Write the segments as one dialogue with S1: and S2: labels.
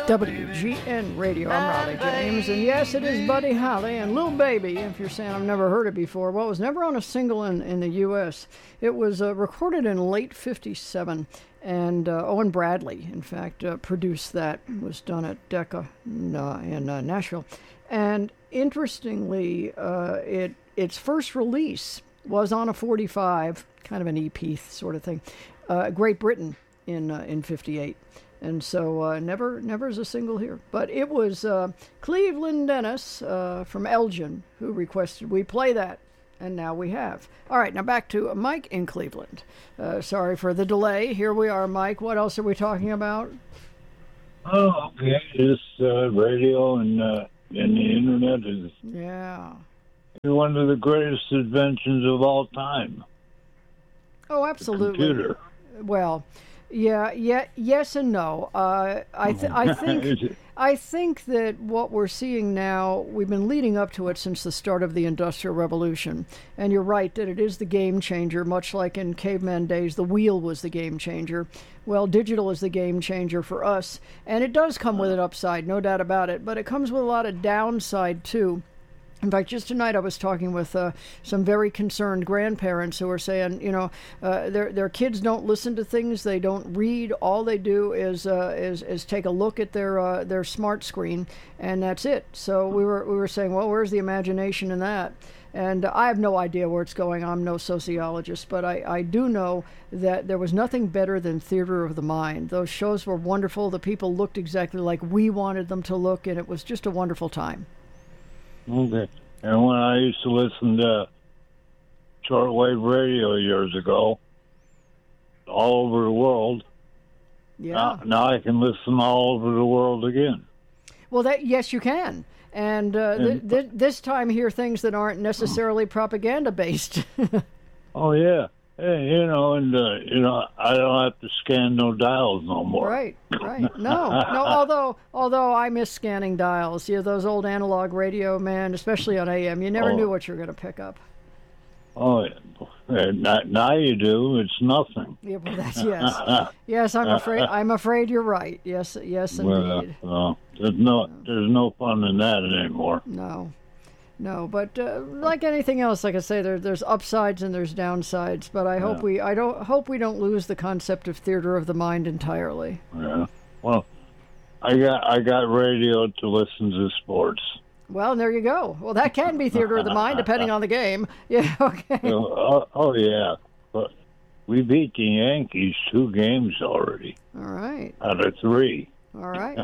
S1: WGN Radio. I'm Raleigh James, and yes, it is Buddy Holly and Lil Baby. If you're saying I've never heard it before, well, it was never on a single in the U.S. It was recorded in late '57, and Owen Bradley, in fact, produced that. It was done at Decca in Nashville. And interestingly, its first release was on a 45, kind of an EP sort of thing, Great Britain in '58. And so never as a single here. But it was Cleveland Dennis from Elgin who requested we play that, and now we have. All right, now back to Mike in Cleveland. Sorry for the delay. Here we are, Mike. What else are we talking about?
S2: Oh, okay. This radio and the internet is one of the greatest inventions of all time.
S1: Oh, absolutely.
S2: The computer.
S1: Well, yes and no. I think that what we're seeing now, we've been leading up to it since the start of the Industrial Revolution. And you're right that it is the game changer, much like in caveman days, the wheel was the game changer. Well, digital is the game changer for us. And it does come with an upside, no doubt about it. But it comes with a lot of downside, too. In fact, just tonight I was talking with some very concerned grandparents who are saying, their kids don't listen to things, they don't read. All they do is take a look at their smart screen, and that's it. So we were saying, well, where's the imagination in that? And I have no idea where it's going. I'm no sociologist, but I do know that there was nothing better than Theater of the Mind. Those shows were wonderful. The people looked exactly like we wanted them to look, and it was just a wonderful time.
S2: Okay. And when I used to listen to shortwave radio years ago, all over the world, now I can listen all over the world again.
S1: Well, yes, you can. And this time hear things that aren't necessarily propaganda-based.
S2: Oh, yeah. Hey, I don't have to scan no dials no more.
S1: Right. No. Although I miss scanning dials. Those old analog radio, man, especially on AM. You never knew what you were going to pick up.
S2: Oh, yeah. Now you do. It's nothing.
S1: Yeah, well, yes. Yes, I'm afraid you're right. Yes, indeed.
S2: Well, there's no fun in that anymore.
S1: No, but like anything else, like I say, there's upsides and there's downsides. But I hope we don't lose the concept of theater of the mind entirely.
S2: Yeah. Well, I got radio to listen to sports.
S1: Well, there you go. Well, that can be theater of the mind, depending on the game. Yeah. Okay.
S2: Oh yeah, but we beat the Yankees 2 games already.
S1: All right.
S2: Out of 3.
S1: All right.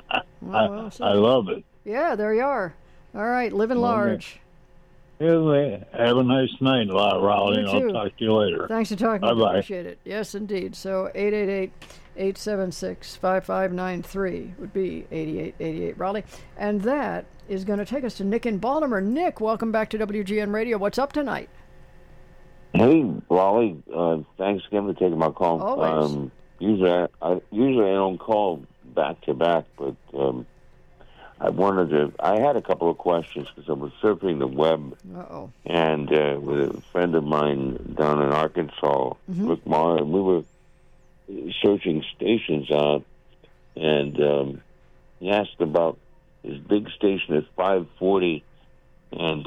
S2: I love it.
S1: Yeah, there you are. All right, living large.
S2: Anyway, have a nice night, Raleigh. I'll talk to you later.
S1: Thanks for talking.
S2: Bye-bye.
S1: Appreciate it. Yes, indeed. So 888-876-5593 would be 8888 Raleigh. And that is going to take us to Nick in Baltimore. Nick, welcome back to WGN Radio. What's up tonight?
S3: Hey, Raleigh. Thanks again for taking my call.
S1: Always.
S3: Usually I don't call back to back, but I had a couple of questions because I was surfing the web. And with a friend of mine down in Arkansas, Rick Maher, and we were searching stations out, and he asked about his big station at 540 and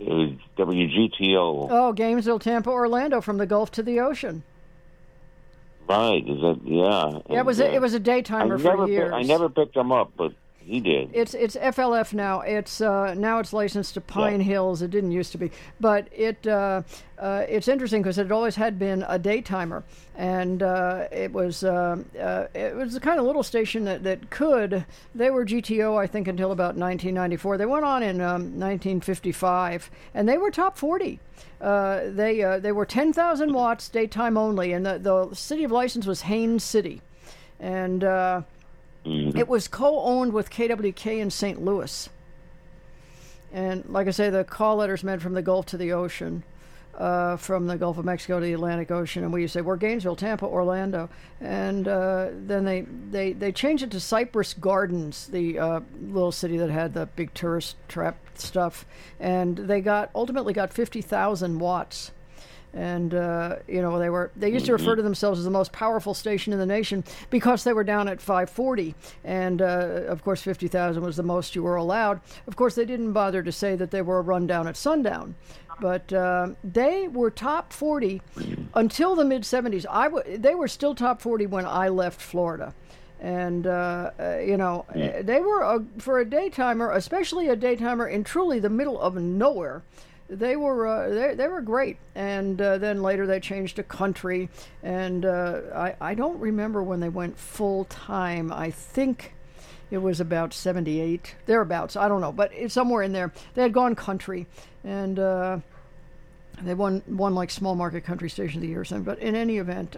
S3: WGTO.
S1: Oh, Gainesville, Tampa, Orlando, from the Gulf to the ocean.
S3: Right, is that, yeah.
S1: Yeah, it was a daytimer for years.
S3: I never picked him up, but he did.
S1: It's FLF now. It's now it's licensed to Pine Hills. It didn't used to be, but it's interesting because it always had been a daytimer, and it was the kind of little station that could. They were GTO, I think, until about 1994. They went on in 1955, and they were top 40. They were 10,000 watts daytime only, and the city of license was Haines City, and it was co-owned with KWK in St. Louis. And like I say, the call letters meant from the Gulf to the ocean, from the Gulf of Mexico to the Atlantic Ocean. And we used to say, we're Gainesville, Tampa, Orlando. And then they changed it to Cypress Gardens, the little city that had the big tourist trap stuff. And they ultimately got 50,000 watts. And they used to refer to themselves as the most powerful station in the nation because they were down at 540, and of course 50,000 was the most you were allowed. Of course, they didn't bother to say that they were a rundown at sundown. But they were top 40 until the mid-'70s. They were still top 40 when I left Florida. And, they were, for a daytimer, especially a daytimer in truly the middle of nowhere, they were great. And then later they changed to country. And I don't remember when they went full-time. I think it was about 78, thereabouts. I don't know, but it's somewhere in there. They had gone country, and they won like small market country station of the year or something. But in any event,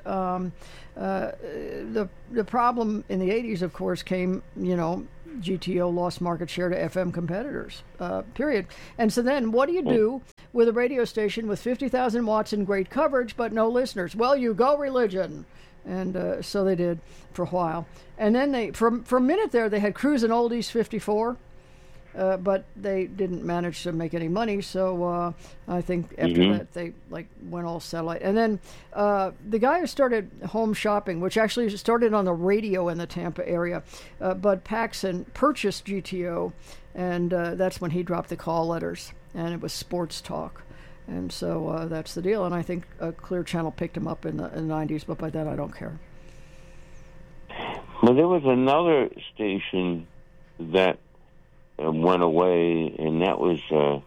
S1: the problem in the 80s, of course, came, GTO lost market share to FM competitors, period. And so then what do you do with a radio station with 50,000 watts and great coverage but no listeners? Well, you go religion. And so they did for a while. And then for a minute there, they had Cruisin' Oldies 54, but they didn't manage to make any money. So I think after that, they went all satellite. And then the guy who started Home Shopping, which actually started on the radio in the Tampa area, Bud Paxson, purchased GTO, and that's when he dropped the call letters, and it was sports talk. And so that's the deal. And I think Clear Channel picked him up in the 90s, but by that I don't care.
S3: Well, there was another station that went away, and that was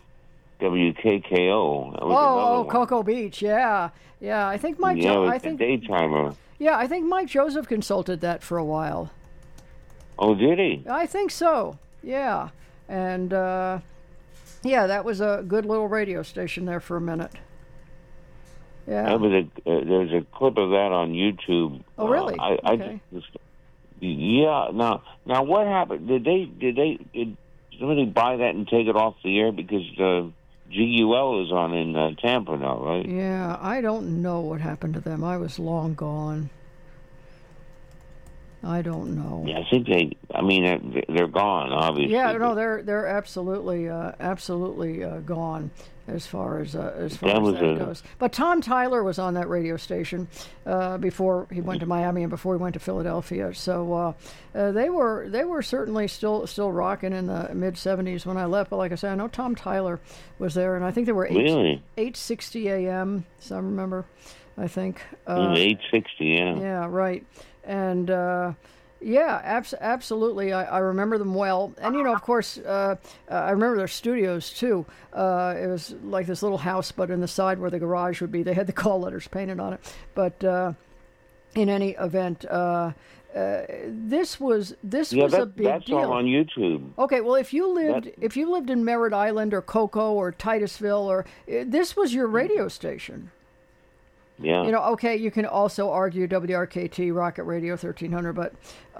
S3: WKKO. That was
S1: Cocoa Beach, yeah. I think Mike.
S3: Yeah, it was a daytimer.
S1: Yeah, I think Mike Joseph consulted that for a while.
S3: Oh, did he?
S1: I think so. Yeah, and that was a good little radio station there for a minute. Yeah.
S3: There's a clip of that on YouTube.
S1: Oh, really?
S3: Okay. Now what happened? Did somebody buy that and take it off the air because GUL is on in Tampa now, right?
S1: Yeah, I don't know what happened to them. I was long gone. I don't know.
S3: Yeah, I think they're gone, obviously.
S1: Yeah, no, they're absolutely gone as far as that goes. But Tom Tyler was on that radio station before he went to Miami and before he went to Philadelphia. So they were certainly still rocking in the mid '70s when I left. But like I said, I know Tom Tyler was there, and I think they were 860 AM. Some remember, I think
S3: 860. Yeah.
S1: Yeah, right. And absolutely. I remember them well. And, of course, I remember their studios, too. It was like this little house, but in the side where the garage would be, they had the call letters painted on it. But in any event, this was a big deal.
S3: That's all on YouTube.
S1: Okay, well, if you lived in Merritt Island or Cocoa or Titusville, this was your radio station.
S3: Yeah.
S1: Okay, you can also argue WRKT, Rocket Radio 1300, but,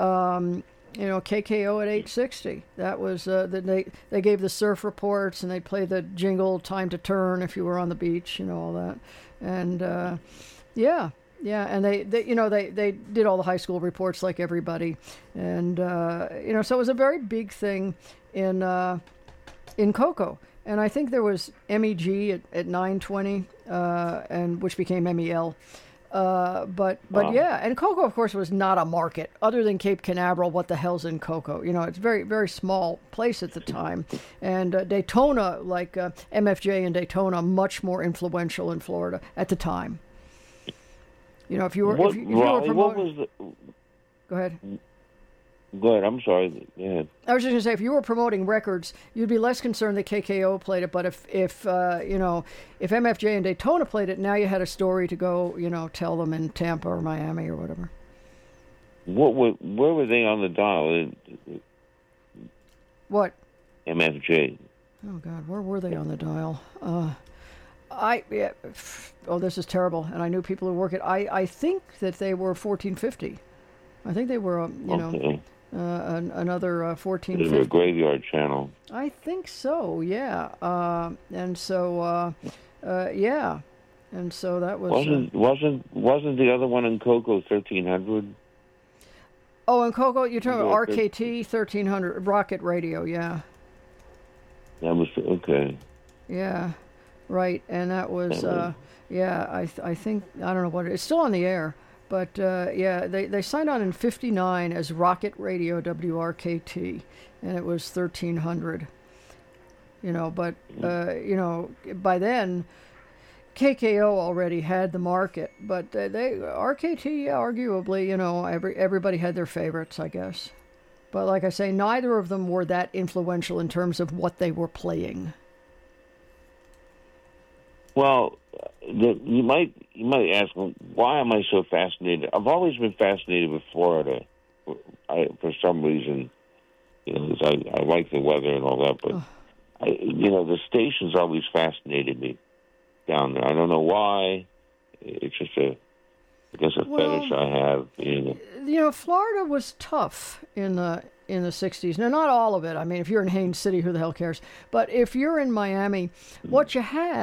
S1: KKO at 860. That was, they gave the surf reports, and they played the jingle, Time to Turn, if you were on the beach, all that. And, and they did all the high school reports like everybody. And, so it was a very big thing in Cocoa. And I think there was MEG at 920, and which became MEL. But yeah, and Cocoa, of course, was not a market other than Cape Canaveral. What the hell's in Cocoa? It's a very, very small place at the time. And Daytona, like MFJ and Daytona, much more influential in Florida at the time. If you were promoting... Go ahead.
S3: Go ahead. I'm sorry. Yeah.
S1: I was just going to say, if you were promoting records, you'd be less concerned that KKO played it. But if MFJ and Daytona played it, now you had a story to go, tell them in Tampa or Miami or whatever.
S3: Where were they on the dial?
S1: What?
S3: MFJ.
S1: Oh God, where were they on the dial? This is terrible. And I knew people who work it. I think that they were 1450. I think they were, another 1450.
S3: A graveyard channel.
S1: I think so, yeah. And so that was...
S3: Wasn't the other one in Cocoa 1300?
S1: Oh, in Cocoa, you're talking about RKT 1300, Rocket Radio, yeah.
S3: That was, okay.
S1: Yeah, right, and that was... Yeah, I think, I don't know what, it's still on the air. But, yeah, they signed on in 59 as Rocket Radio, WRKT, and it was 1,300. You know, but, you know, by then, KKO already had the market. But RKT, arguably, you know, everybody had their favorites, I guess. But like I say, neither of them were that influential in terms of what they were playing.
S3: Well, you might ask, why am I so fascinated? I've always been fascinated with Florida. For some reason, you know, I like the weather and all that, but you know, the stations always fascinated me down there. I don't know why. It's just a fetish I have. You
S1: know, Florida was tough in the 60s. Now, not all of it. I mean, if you're in Haines City, who the hell cares? But if you're in Miami, what you had